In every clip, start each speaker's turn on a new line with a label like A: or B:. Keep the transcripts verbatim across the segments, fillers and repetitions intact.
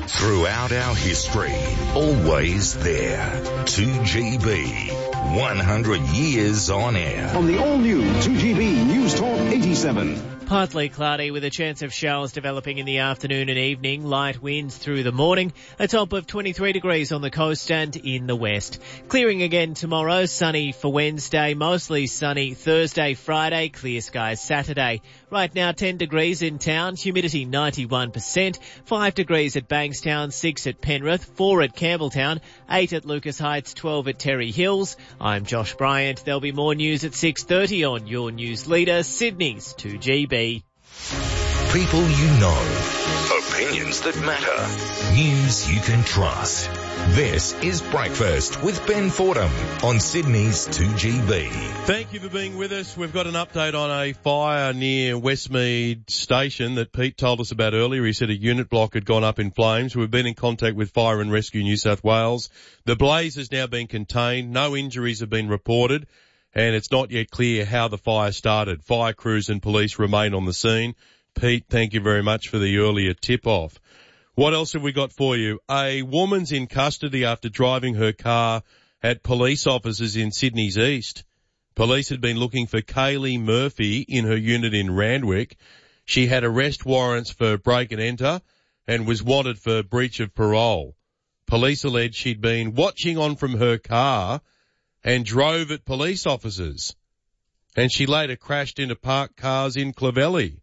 A: Throughout our history, always there. two G B, one hundred years on air.
B: On the all-new two G B News Talk eighty-seven.
C: Partly cloudy with a chance of showers developing in the afternoon and evening. Light winds through the morning. A top of twenty-three degrees on the coast and in the west. Clearing again tomorrow. Sunny for Wednesday. Mostly sunny Thursday, Friday. Clear skies Saturday. Right now ten degrees in town. Humidity ninety-one percent. five degrees at Bankstown. six at Penrith. four at Campbelltown. eight at Lucas Heights. twelve at Terry Hills. I'm Josh Bryant. There'll be more news at six thirty on your news leader, Sydney's two G B.
A: People you know. Opinions that matter. News you can trust. This is Breakfast with Ben Fordham on Sydney's two G B.
D: Thank you for being with us. We've got an update on a fire near Westmead Station that Pete told us about earlier. He said a unit block had gone up in flames. We've been in contact with Fire and Rescue New South Wales. The blaze has now been contained. No injuries have been reported. And it's not yet clear how the fire started. Fire crews and police remain on the scene. Pete, thank you very much for the earlier tip-off. What else have we got for you? A woman's in custody after driving her car at police officers in Sydney's East. Police had been looking for Kaylee Murphy in her unit in Randwick. She had arrest warrants for break and enter and was wanted for breach of parole. Police alleged she'd been watching on from her car and drove at police officers. And she later crashed into parked cars in Clovelly.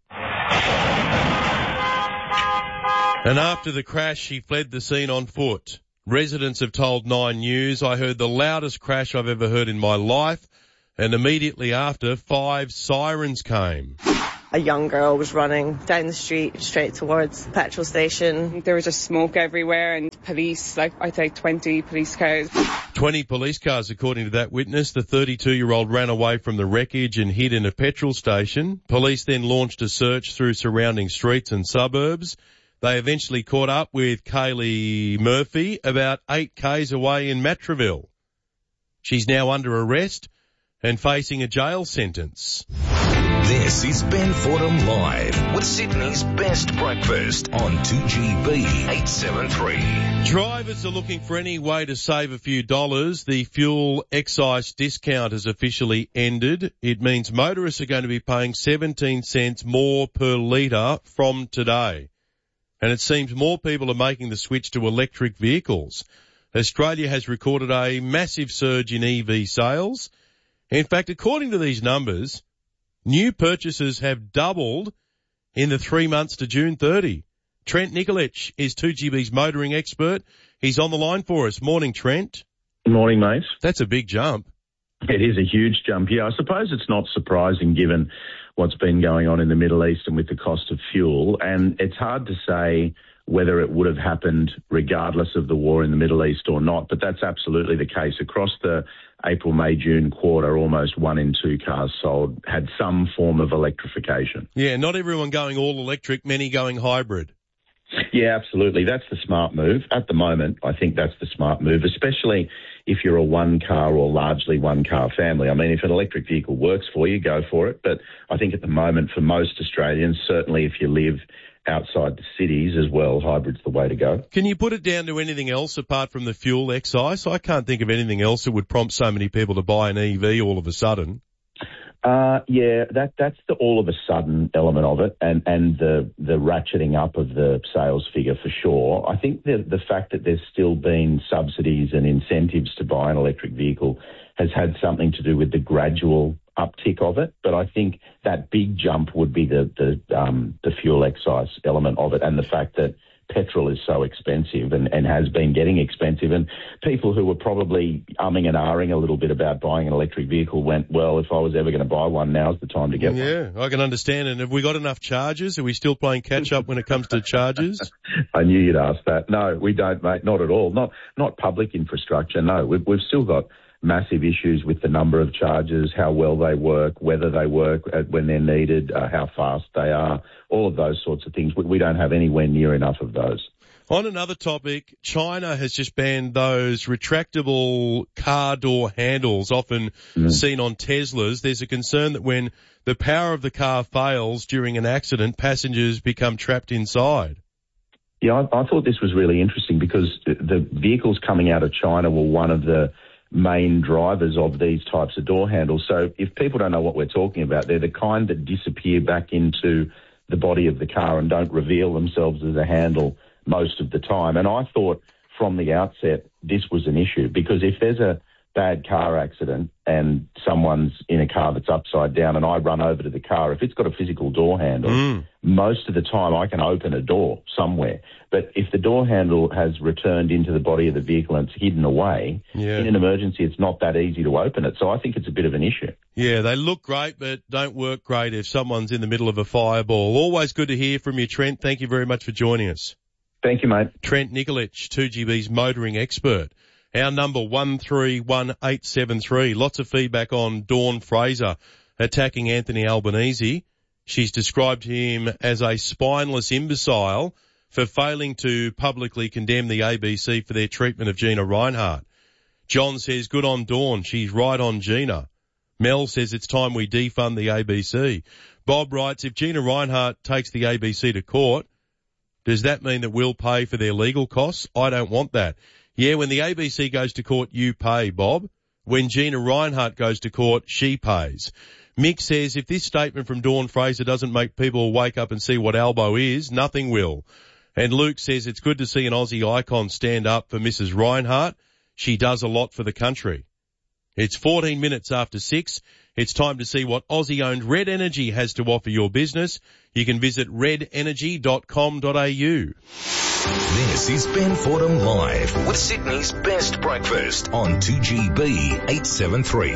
D: And after the crash, she fled the scene on foot. Residents have told Nine News, I heard the loudest crash I've ever heard in my life, and immediately after, five sirens came.
E: A young girl was running down the street straight towards the petrol station.
F: There was just smoke everywhere and police, like I'd say twenty police cars.
D: twenty police cars, according to that witness. The thirty-two-year-old ran away from the wreckage and hid in a petrol station. Police then launched a search through surrounding streets and suburbs. They eventually caught up with Kaylee Murphy about eight kays away in Matraville. She's now under arrest and facing a jail sentence.
A: This is Ben Fordham Live with Sydney's best breakfast on two G B eight seventy-three.
D: Drivers are looking for any way to save a few dollars. The fuel excise discount has officially ended. It means motorists are going to be paying seventeen cents more per litre from today. And it seems more people are making the switch to electric vehicles. Australia has recorded a massive surge in E V sales. In fact, according to these numbers, new purchases have doubled in the three months to June thirtieth. Trent Nikolic is two G B's motoring expert. He's on the line for us. Morning, Trent.
G: Good morning, mate.
D: That's a big jump.
G: It is a huge jump. Yeah, I suppose it's not surprising given what's been going on in the Middle East and with the cost of fuel. And it's hard to say whether it would have happened regardless of the war in the Middle East or not, but that's absolutely the case. Across the April, May, June quarter, almost one in two cars sold had some form of electrification.
D: Yeah, not everyone going all electric, many going hybrid.
G: Yeah, absolutely. That's the smart move. At the moment, I think that's the smart move, especially if you're a one-car or largely one-car family. I mean, if an electric vehicle works for you, go for it. But I think at the moment, for most Australians, certainly if you live outside the cities as well, hybrid's the way to go.
D: Can you put it down to anything else apart from the fuel excise? I can't think of anything else that would prompt so many people to buy an E V all of a sudden.
G: Uh, yeah, that, that's the all of a sudden element of it and, and the, the ratcheting up of the sales figure for sure. I think the, the fact that there's still been subsidies and incentives to buy an electric vehicle has had something to do with the gradual uptick of it. But I think that big jump would be the, the, um, the fuel excise element of it and the fact that petrol is so expensive and, and has been getting expensive. And people who were probably umming and ahhing a little bit about buying an electric vehicle went, well, if I was ever going to buy one, now's the time to get
D: yeah,
G: one.
D: Yeah, I can understand. And have we got enough chargers? Are we still playing catch up when it comes to chargers?
G: I knew you'd ask that. No, we don't, mate. Not at all. Not, not public infrastructure. No, we've, we've still got massive issues with the number of chargers, how well they work, whether they work when they're needed, uh, how fast they are, all of those sorts of things. We, we don't have anywhere near enough of those.
D: On another topic, China has just banned those retractable car door handles often mm. seen on Teslas. There's a concern that when the power of the car fails during an accident, passengers become trapped inside.
G: Yeah, I, I thought this was really interesting because the vehicles coming out of China were one of the main drivers of these types of door handles. So if people don't know what we're talking about, they're the kind that disappear back into the body of the car and don't reveal themselves as a handle most of the time. And I thought from the outset this was an issue, because if there's a bad car accident and someone's in a car that's upside down and I run over to the car, if it's got a physical door handle, mm. most of the time I can open a door somewhere. But if the door handle has returned into the body of the vehicle and it's hidden away, yeah. in an emergency it's not that easy to open it. So I think it's a bit of an issue.
D: Yeah, they look great but don't work great if someone's in the middle of a fireball. Always good to hear from you, Trent. Thank you very much for joining us.
G: Thank you, mate.
D: Trent Nikolic, two G B's motoring expert. Our number one three one eight seven three. Lots of feedback on Dawn Fraser attacking Anthony Albanese. She's described him as a spineless imbecile for failing to publicly condemn the A B C for their treatment of Gina Rinehart. John says, good on Dawn. She's right on Gina. Mel says it's time we defund the A B C. Bob writes, if Gina Rinehart takes the A B C to court, does that mean that we'll pay for their legal costs? I don't want that. Yeah, when the A B C goes to court, you pay, Bob. When Gina Rinehart goes to court, she pays. Mick says, if this statement from Dawn Fraser doesn't make people wake up and see what Albo is, nothing will. And Luke says, it's good to see an Aussie icon stand up for Missus Rinehart. She does a lot for the country. It's fourteen minutes after six. It's time to see what Aussie-owned Red Energy has to offer your business. You can visit red energy dot com dot a u.
A: This is Ben Fordham Live with Sydney's best breakfast on two G B eight seventy-three.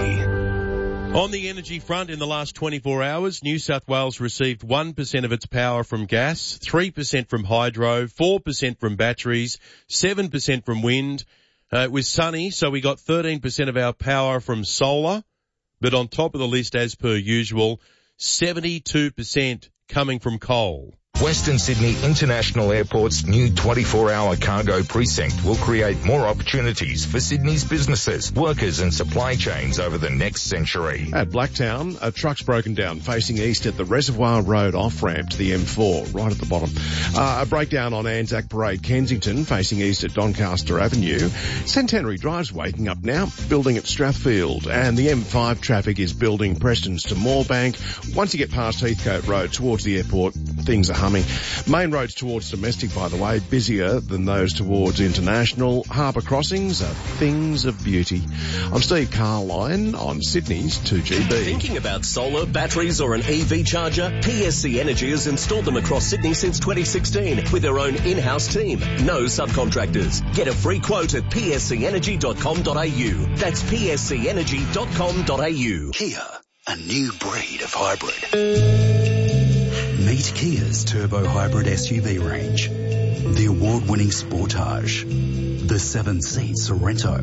D: On the energy front, in the last twenty-four hours, New South Wales received one percent of its power from gas, three percent from hydro, four percent from batteries, seven percent from wind. Uh, it was sunny, so we got thirteen percent of our power from solar. But on top of the list, as per usual, seventy-two percent coming from coal.
A: Western Sydney International Airport's new twenty-four hour cargo precinct will create more opportunities for Sydney's businesses, workers and supply chains over the next century.
H: At Blacktown, a truck's broken down facing east at the Reservoir Road off-ramp to the M four, right at the bottom. Uh, a breakdown on Anzac Parade, Kensington, facing east at Doncaster Avenue. Centenary Drive's waking up now, building at Strathfield. And the M five traffic is building Prestons to Moorebank. Once you get past Heathcote Road towards the airport, things are humming. Main roads towards domestic, by the way, busier than those towards international. Harbour crossings are things of beauty. I'm Steve Carline on Sydney's two G B.
I: Thinking about solar, batteries or an E V charger? P S C Energy has installed them across Sydney since twenty sixteen with their own in-house team. No subcontractors. Get a free quote at p s c energy dot com dot a u. That's p s c energy dot com dot a u.
J: Kia, a new breed of hybrid. Meet Kia's turbo hybrid S U V range, the award-winning Sportage, the seven-seat Sorento,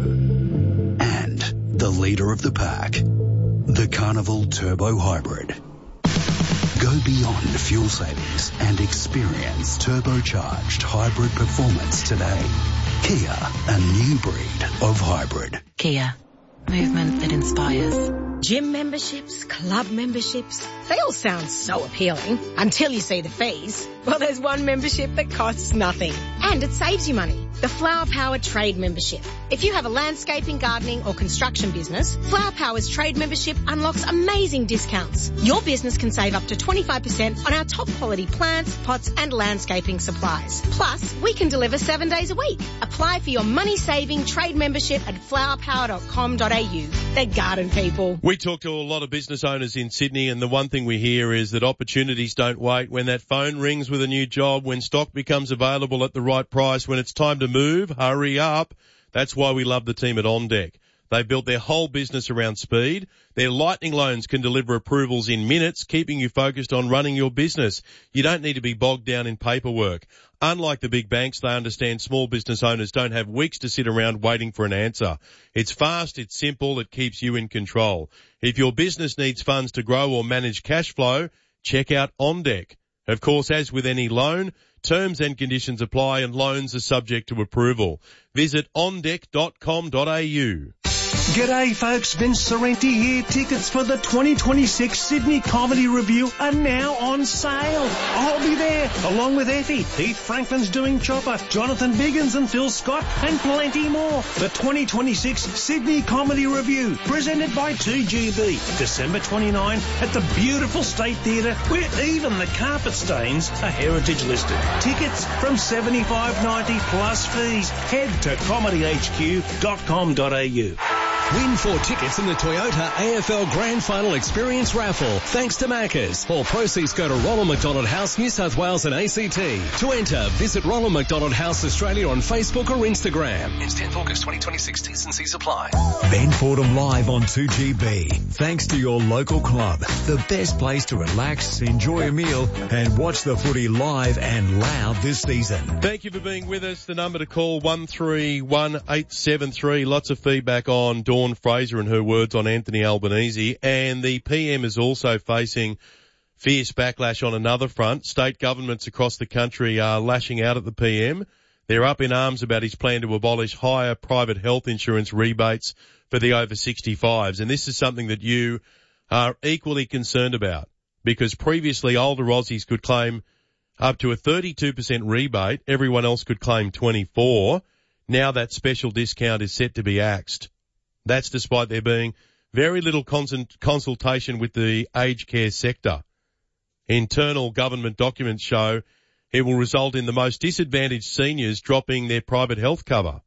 J: and the leader of the pack, the Carnival Turbo Hybrid. Go beyond fuel savings and experience turbocharged hybrid performance today. Kia, a new breed of hybrid.
K: Kia, movement that inspires.
L: Gym memberships, club memberships, they all sound so appealing until you see the fees. Well, there's one membership that costs nothing and it saves you money. The Flower Power Trade Membership. If you have a landscaping, gardening or construction business, Flower Power's trade membership unlocks amazing discounts. Your business can save up to twenty-five percent on our top quality plants, pots and landscaping supplies. Plus, we can deliver seven days a week. Apply for your money-saving trade membership at flower power dot com dot a u. They're garden people.
D: We talk to a lot of business owners in Sydney, and the one thing we hear is that opportunities don't wait. When that phone rings with a new job, when stock becomes available at the right price, when it's time to move, hurry up. That's why we love the team at On Deck. They've built their whole business around speed. Their Lightning loans can deliver approvals in minutes, keeping you focused on running your business. You don't need to be bogged down in paperwork. Unlike the big banks, they understand small business owners don't have weeks to sit around waiting for an answer. It's fast, it's simple, it keeps you in control. If your business needs funds to grow or manage cash flow, check out On Deck. Of course, as with any loan, terms and conditions apply and loans are subject to approval. Visit on deck dot com dot a u.
M: G'day folks, Vince Sorrenti here. Tickets for the twenty twenty-six Sydney Comedy Review are now on sale. I'll be there, along with Effie, Heath Franklin's doing Chopper, Jonathan Biggins and Phil Scott, and plenty more. The twenty twenty-six Sydney Comedy Review, presented by two G B, December twenty-ninth at the beautiful State Theatre, where even the carpet stains are heritage listed. Tickets from seventy-five ninety plus fees. Head to comedy h q dot com dot a u.
I: Win four tickets in the Toyota A F L Grand Final Experience Raffle, thanks to Maccas. All proceeds go to Ronald McDonald House, New South Wales and A C T. To enter, visit Ronald McDonald House Australia on Facebook or Instagram.
N: It's tenth of August twenty twenty-six. T's and C's apply.
O: Ben Fordham live on two G B. Thanks to your local club. The best place to relax, enjoy a meal and watch the footy live and loud this season.
D: Thank you for being with us. The number to call one three one eight seven three. Lots of feedback on Dawn Fraser and her words on Anthony Albanese, and the P M is also facing fierce backlash on another front. State governments across the country are lashing out at the P M. They're up in arms about his plan to abolish higher private health insurance rebates for the over sixty-fives, and this is something that you are equally concerned about, because previously older Aussies could claim up to a thirty-two percent rebate, everyone else could claim twenty-four. Now that special discount is set to be axed. That's despite there being very little consult- consultation with the aged care sector. Internal government documents show it will result in the most disadvantaged seniors dropping their private health cover.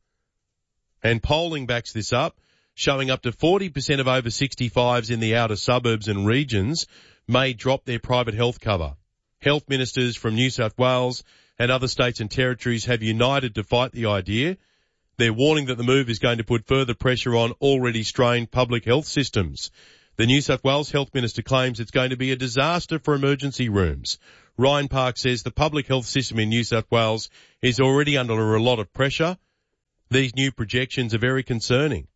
D: And polling backs this up, showing up to forty percent of over sixty-fives in the outer suburbs and regions may drop their private health cover. Health ministers from New South Wales and other states and territories have united to fight the idea. They're warning that the move is going to put further pressure on already strained public health systems. The New South Wales Health Minister claims it's going to be a disaster for emergency rooms. Ryan Park says the public health system in New South Wales is already under a lot of pressure. These new projections are very concerning.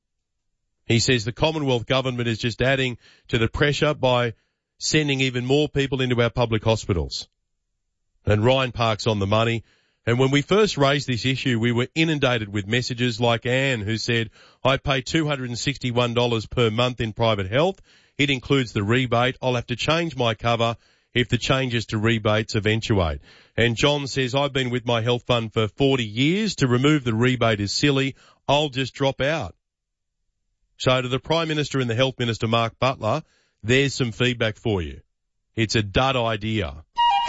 D: He says the Commonwealth government is just adding to the pressure by sending even more people into our public hospitals. And Ryan Park's on the money. And when we first raised this issue, we were inundated with messages like Anne, who said, I pay two hundred sixty-one dollars per month in private health. It includes the rebate. I'll have to change my cover if the changes to rebates eventuate. And John says, I've been with my health fund for forty years. To remove the rebate is silly. I'll just drop out. So to the Prime Minister and the Health Minister, Mark Butler, there's some feedback for you. It's a dud idea.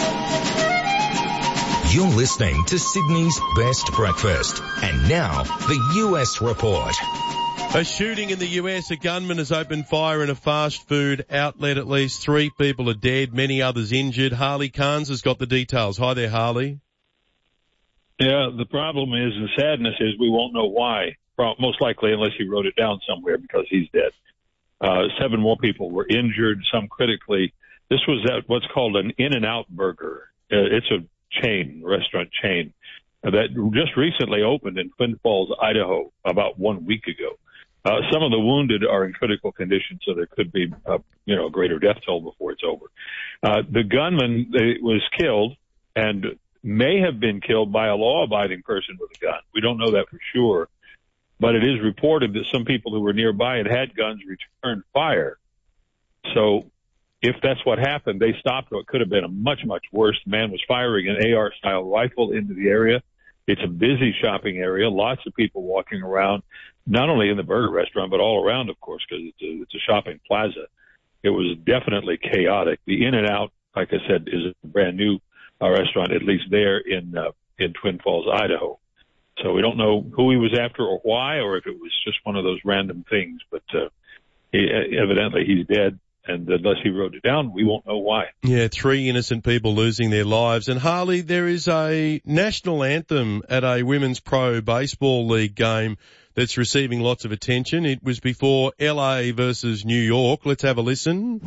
A: You're listening to Sydney's Best Breakfast. And now, the U S report.
D: A shooting in the U S. A gunman has opened fire in a fast food outlet. At least three people are dead, many others injured. Harley Carnes has got the details. Hi there, Harley.
P: Yeah, the problem is, the sadness is, we won't know why. Most likely unless he wrote it down somewhere, because he's dead. Uh, seven more people were injured, some critically. This was at what's called an In-N-Out Burger. Uh, it's a chain, restaurant chain, uh, that just recently opened in Twin Falls, Idaho, about one week ago. Uh, some of the wounded are in critical condition, so there could be, uh, you know, a greater death toll before it's over. Uh, the gunman uh, was killed and may have been killed by a law-abiding person with a gun. We don't know that for sure, but it is reported that some people who were nearby and had guns returned fire. So if that's what happened, they stopped what could have been a much, much worse. The man was firing an A R-style rifle into the area. It's a busy shopping area, lots of people walking around, not only in the burger restaurant, but all around, of course, because it's a, it's a shopping plaza. It was definitely chaotic. The In-N-Out, like I said, is a brand new uh, restaurant, at least there in uh, in Twin Falls, Idaho. So we don't know who he was after or why, or if it was just one of those random things. But uh, he, evidently he's dead. And unless he wrote it down, we won't know why.
D: Yeah, three innocent people losing their lives. And Harley, there is a national anthem at a women's pro baseball league game that's receiving lots of attention. It was before L A versus New York. Let's have a listen.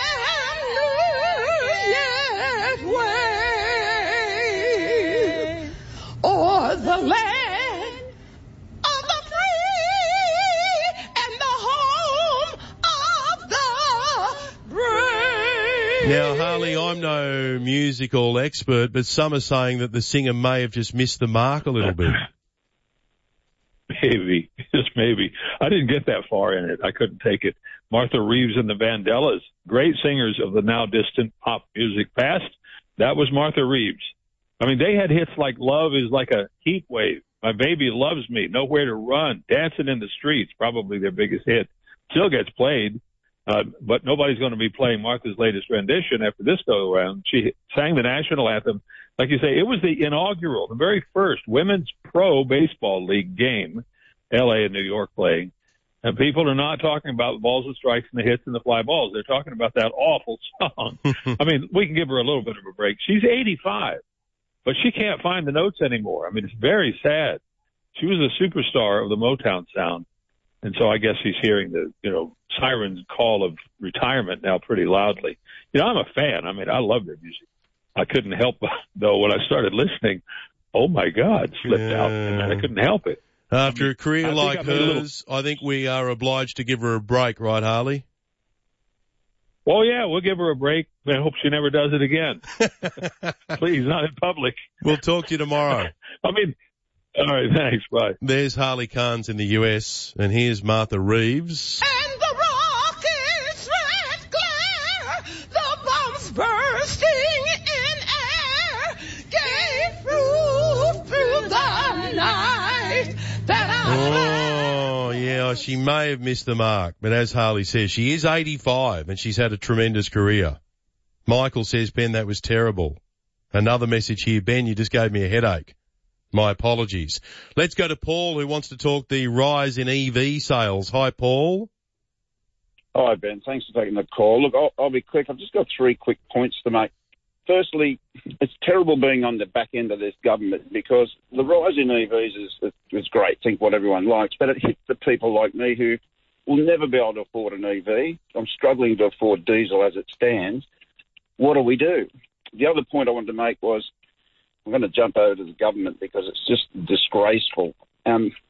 Q: Or the land of the free and the home of the brave.
D: Now, Harley, I'm no musical expert, but some are saying that the singer may have just missed the mark a little bit.
P: maybe, just maybe. I didn't get that far in it. I couldn't take it. Martha Reeves and the Vandellas, great singers of the now distant pop music past. That was Martha Reeves. I mean, they had hits like Love is Like a Heat Wave, My Baby Loves Me, Nowhere to Run, Dancing in the Streets, probably their biggest hit. Still gets played, uh, but nobody's going to be playing Martha's latest rendition after this go around. She sang the national anthem. Like you say, it was the inaugural, the very first women's pro baseball league game, L A and New York playing. And people are not talking about the balls and strikes and the hits and the fly balls. They're talking about that awful song. I mean, we can give her a little bit of a break. She's eighty-five, but she can't find the notes anymore. I mean, it's very sad. She was a superstar of the Motown sound. And so I guess he's hearing the, you know, siren's call of retirement now pretty loudly. You know, I'm a fan. I mean, I love their music. I couldn't help, though, when I started listening, oh, my God, slipped
D: yeah.
P: out, and I couldn't help it.
D: After
P: I mean,
D: a career
P: I
D: like
P: I
D: hers, little... I think we are obliged to give her a break, right, Harley?
P: Well, yeah, we'll give her a break. I hope she never does it again. Please, not in public.
D: We'll talk to you tomorrow.
P: I mean, all right, thanks, bye.
D: There's Harley Carnes in the U S, and here's Martha Reeves.
Q: And the rocket's red glare, the bombs bursting in air, gave proof through the night that I...
D: Oh, yeah, she may have missed the mark, but as Harley says, she is eighty-five, and she's had a tremendous career. Michael says, Ben, that was terrible. Another message here, Ben, you just gave me a headache. My apologies. Let's go to Paul, who wants to talk the rise in E V sales. Hi, Paul.
R: Hi, Ben. Thanks for taking the call. Look, I'll, I'll be quick. I've just got three quick points to make. Firstly, it's terrible being on the back end of this government because the rise in E Vs is, is great. Think what everyone likes, but it hits the people like me who will never be able to afford an E V. I'm struggling to afford diesel as it stands. What do we do? The other point I wanted to make was I'm going to jump over to the government because it's just disgraceful. Um,